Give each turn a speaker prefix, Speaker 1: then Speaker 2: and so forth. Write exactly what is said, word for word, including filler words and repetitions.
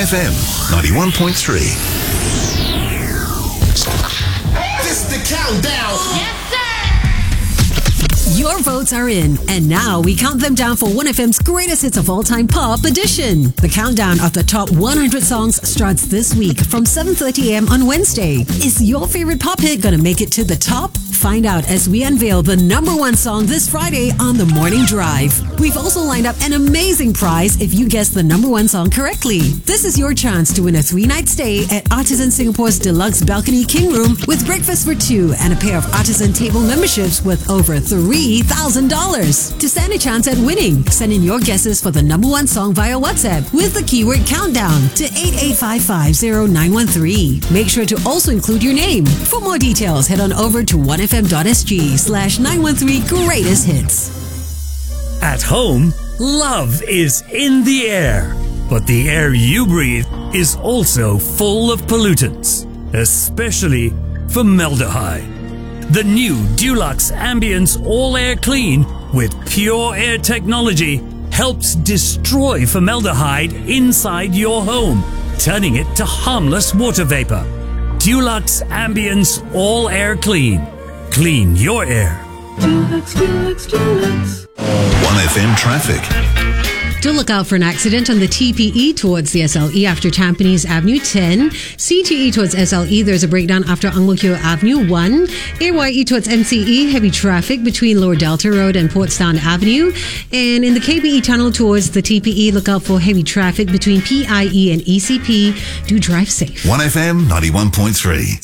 Speaker 1: F M ninety-one point three.
Speaker 2: This is the countdown.
Speaker 3: Yes, sir.
Speaker 4: Your votes are in, and now we count them down for one F M's greatest hits of all time pop edition. The countdown of the top one hundred songs starts this week from seven thirty a.m. on Wednesday. Is your favorite pop hit gonna make it to the top? Find out as we unveil the number one song this Friday on The Morning Drive. We've also lined up an amazing prize if you guess the number one song correctly. This is your chance to win a three-night stay at Artisan Singapore's Deluxe Balcony King Room with breakfast for two and a pair of Artisan table memberships worth over three thousand dollars. To stand a chance at winning, send in your guesses for the number one song via WhatsApp with the keyword countdown to eight eight five five zero nine one three. Make sure to also include your name. For more details, head on over to one f m dot s g slash nine one three greatest hits.
Speaker 5: At home, love is in the air. But the air you breathe is also full of pollutants, especially formaldehyde. The new Dulux Ambience All Air Clean with Pure Air technology helps destroy formaldehyde inside your home, turning it to harmless water vapor. Dulux Ambience All Air Clean. Clean your air.
Speaker 6: Dulux, Dulux, Dulux.
Speaker 1: one F M traffic.
Speaker 4: Do look out for an accident on the T P E towards the S L E after Tampines Avenue ten. C T E towards S L E, there's a breakdown after Ang Mo Kio Avenue one. A Y E towards M C E, heavy traffic between Lower Delta Road and Portstown Avenue. And in the K B E tunnel towards the T P E, look out for heavy traffic between P I E and E C P. Do drive safe.
Speaker 1: one F M ninety-one point three.